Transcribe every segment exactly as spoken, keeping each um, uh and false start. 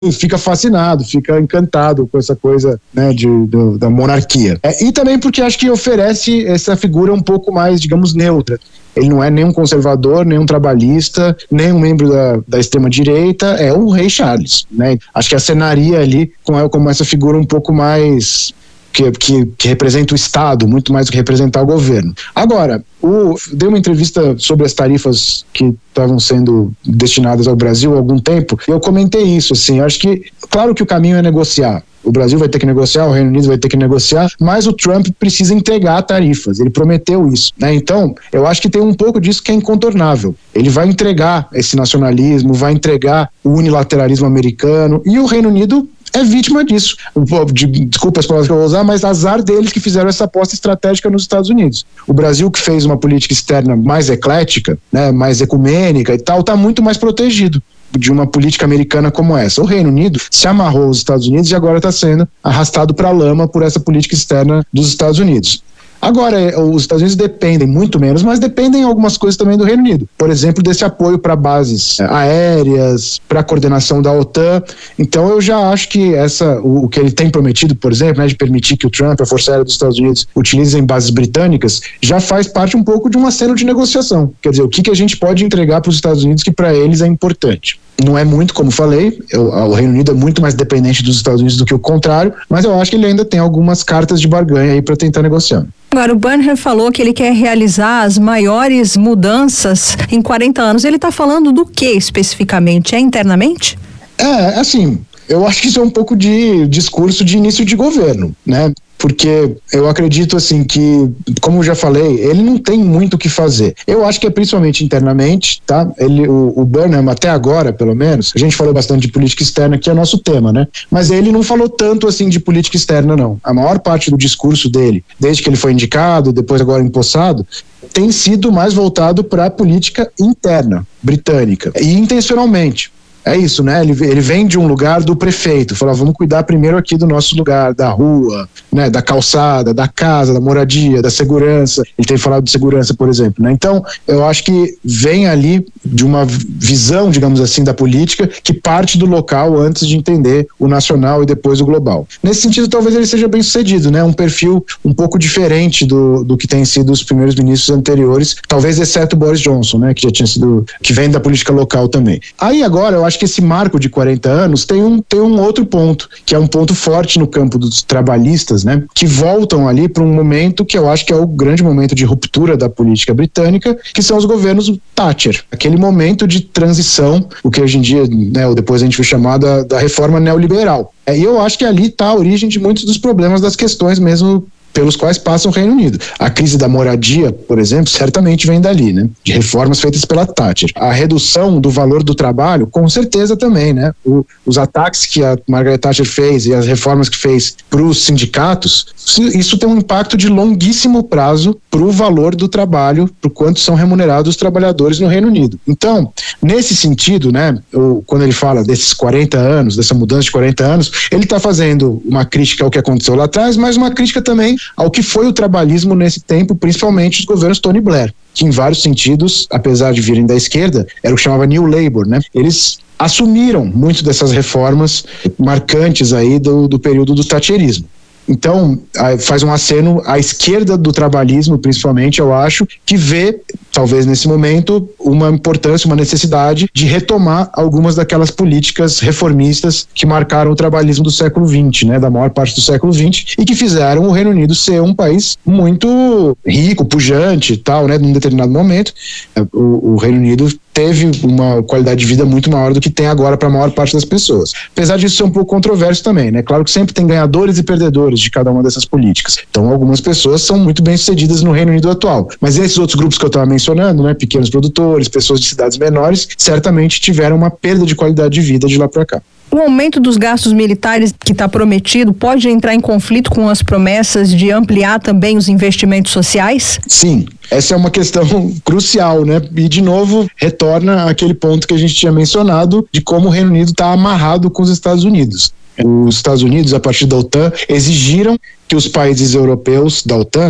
fica fascinado, fica encantado com essa coisa, né, de, de, da monarquia. É, e também porque acho que oferece essa figura um pouco mais, digamos, neutra. Ele não é nem um conservador, nem um trabalhista, nem um membro da, da extrema-direita, é o rei Charles, né? Acho que acenaria ali com, com essa figura um pouco mais... Que, que, que representa o Estado, muito mais do que representar o governo. Agora, o, dei uma entrevista sobre as tarifas que estavam sendo destinadas ao Brasil há algum tempo, e eu comentei isso, assim, acho que, claro que o caminho é negociar. O Brasil vai ter que negociar, o Reino Unido vai ter que negociar, mas o Trump precisa entregar tarifas, ele prometeu isso, né? Então, eu acho que tem um pouco disso que é incontornável. Ele vai entregar esse nacionalismo, vai entregar o unilateralismo americano, e o Reino Unido é vítima disso. De, desculpa as palavras que eu vou usar, mas azar deles que fizeram essa aposta estratégica nos Estados Unidos. O Brasil, que fez uma política externa mais eclética, né, mais ecumênica e tal, está muito mais protegido de uma política americana como essa. O Reino Unido se amarrou aos Estados Unidos e agora está sendo arrastado para a lama por essa política externa dos Estados Unidos. Agora, os Estados Unidos dependem muito menos, mas dependem algumas coisas também do Reino Unido. Por exemplo, desse apoio para bases aéreas, para a coordenação da OTAN. Então, eu já acho que essa, o, o que ele tem prometido, por exemplo, né, de permitir que o Trump, a Força Aérea dos Estados Unidos, utilizem bases britânicas, já faz parte um pouco de uma cena de negociação. Quer dizer, o que, que a gente pode entregar para os Estados Unidos que para eles é importante. Não é muito, como falei, eu, o Reino Unido é muito mais dependente dos Estados Unidos do que o contrário, mas eu acho que ele ainda tem algumas cartas de barganha aí para tentar negociar. Agora, o Burnham falou que ele quer realizar as maiores mudanças em quarenta anos. Ele está falando do que especificamente? É internamente? É, assim, eu acho que isso é um pouco de discurso de início de governo, né? Porque eu acredito, assim, que, como eu já falei, ele não tem muito o que fazer. Eu acho que é principalmente internamente, tá? Ele, o, o Burnham, até agora, pelo menos, a gente falou bastante de política externa, que é nosso tema, né? Mas ele não falou tanto, assim, de política externa, não. A maior parte do discurso dele, desde que ele foi indicado, depois agora empossado, tem sido mais voltado para a política interna britânica, e intencionalmente. É isso, né? Ele, ele vem de um lugar do prefeito, fala, vamos cuidar primeiro aqui do nosso lugar, da rua, né? Da calçada, da casa, da moradia, da segurança. Ele tem falado de segurança, por exemplo, né? Então, eu acho que vem ali de uma visão, digamos assim, da política que parte do local antes de entender o nacional e depois o global. Nesse sentido, talvez ele seja bem sucedido, né? Um perfil um pouco diferente do, do que tem sido os primeiros ministros anteriores, talvez exceto Boris Johnson, né? Que já tinha sido, que vem da política local também. Aí agora, eu acho Acho que esse marco de quarenta anos tem um, tem um outro ponto, que é um ponto forte no campo dos trabalhistas, né? Que voltam ali para um momento que eu acho que é o grande momento de ruptura da política britânica, que são os governos Thatcher. Aquele momento de transição, o que hoje em dia, né, ou depois a gente vai chamar da, da reforma neoliberal. É, e eu acho que ali está a origem de muitos dos problemas, das questões mesmo pelos quais passa o Reino Unido. A crise da moradia, por exemplo, certamente vem dali, né? De reformas feitas pela Thatcher. A redução do valor do trabalho, com certeza também, né? O, os ataques que a Margaret Thatcher fez e as reformas que fez para os sindicatos, isso tem um impacto de longuíssimo prazo para o valor do trabalho, para o quanto são remunerados os trabalhadores no Reino Unido. Então, nesse sentido, né? O, quando ele fala desses quarenta anos, dessa mudança de quarenta anos, ele está fazendo uma crítica ao que aconteceu lá atrás, mas uma crítica também ao que foi o trabalhismo nesse tempo, principalmente os governos Tony Blair, que em vários sentidos, apesar de virem da esquerda, era o que chamava New Labour, né? Eles assumiram muito dessas reformas marcantes aí do, do período do thatcherismo. Então, faz um aceno à esquerda do trabalhismo, principalmente, eu acho, que vê, talvez nesse momento, uma importância, uma necessidade de retomar algumas daquelas políticas reformistas que marcaram o trabalhismo do século vinte, né, da maior parte do século vinte, e que fizeram o Reino Unido ser um país muito rico, pujante e tal, né, num determinado momento. O, o Reino Unido teve uma qualidade de vida muito maior do que tem agora para a maior parte das pessoas. Apesar disso ser um pouco controverso também, né? Claro que sempre tem ganhadores e perdedores de cada uma dessas políticas. Então, algumas pessoas são muito bem sucedidas no Reino Unido atual. Mas esses outros grupos que eu estava mencionando, né? Pequenos produtores, pessoas de cidades menores, certamente tiveram uma perda de qualidade de vida de lá para cá. O aumento dos gastos militares que está prometido pode entrar em conflito com as promessas de ampliar também os investimentos sociais? Sim, essa é uma questão crucial, né? E, de novo, retorna àquele ponto que a gente tinha mencionado de como o Reino Unido está amarrado com os Estados Unidos. Os Estados Unidos, a partir da OTAN, exigiram que os países europeus da OTAN, né,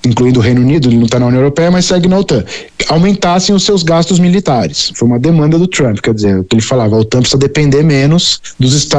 incluindo o Reino Unido, ele não está na União Europeia, mas segue na OTAN, aumentassem os seus gastos militares. Foi uma demanda do Trump, quer dizer, o que ele falava, a OTAN precisa depender menos dos Estados